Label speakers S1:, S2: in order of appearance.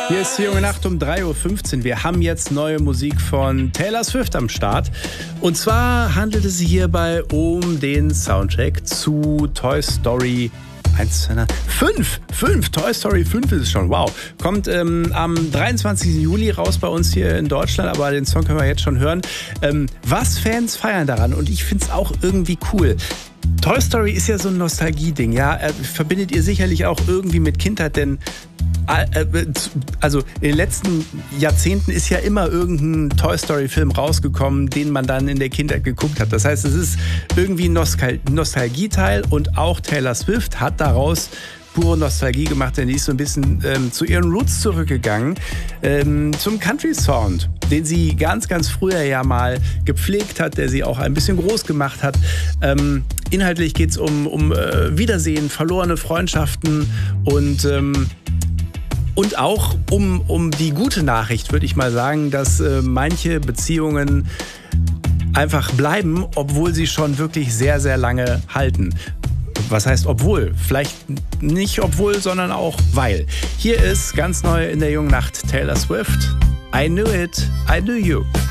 S1: Hier ist die junge Nacht um 3:15 Uhr. Wir haben jetzt neue Musik von Taylor Swift am Start. Und zwar handelt es sich hierbei um den Soundtrack zu Toy Story 5. Toy Story 5 ist es schon. Wow. Kommt am 23. Juli raus bei uns hier in Deutschland, aber den Song können wir jetzt schon hören. Was Fans feiern daran, und ich finde es auch irgendwie cool. Toy Story ist ja so ein Nostalgie-Ding, ja. Verbindet ihr sicherlich auch irgendwie mit Kindheit, denn also in den letzten Jahrzehnten ist ja immer irgendein Toy Story-Film rausgekommen, den man dann in der Kindheit geguckt hat. Das heißt, es ist irgendwie ein Nostalgieteil, und auch Taylor Swift hat daraus pure Nostalgie gemacht, denn die ist so ein bisschen zu ihren Roots zurückgegangen, zum Country-Sound, den sie ganz, ganz früher ja mal gepflegt hat, der sie auch ein bisschen groß gemacht hat. Inhaltlich geht es um Wiedersehen, verlorene Freundschaften und auch um die gute Nachricht, würde ich mal sagen, dass manche Beziehungen einfach bleiben, obwohl sie schon wirklich sehr, sehr lange halten. Was heißt obwohl? Vielleicht nicht obwohl, sondern auch weil. Hier ist ganz neu in der jungen Nacht Taylor Swift. I knew it, I knew you.